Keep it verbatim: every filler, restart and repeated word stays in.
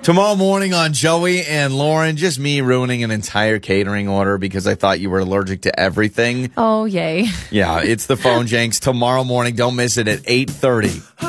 Tomorrow morning on Joey and Lauren, just me ruining an entire catering order because I thought you were allergic to everything. Oh, yay. Yeah, it's the Phone Janks tomorrow morning. Don't miss it at eight thirty.